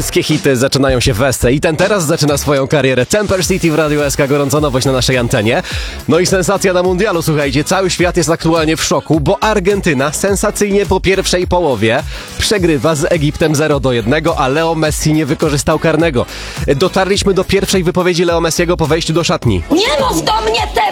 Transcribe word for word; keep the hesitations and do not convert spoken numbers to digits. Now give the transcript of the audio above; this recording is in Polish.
Wszystkie hity zaczynają się w Esce i ten teraz zaczyna swoją karierę. Temper City w Radiu S K, gorąca nowość na naszej antenie. No i sensacja na mundialu, słuchajcie, cały świat jest aktualnie w szoku, bo Argentyna sensacyjnie po pierwszej połowie przegrywa z Egiptem zero do jednego, a Leo Messi nie wykorzystał karnego. Dotarliśmy do pierwszej wypowiedzi Leo Messiego po wejściu do szatni. Nie mów do mnie teraz!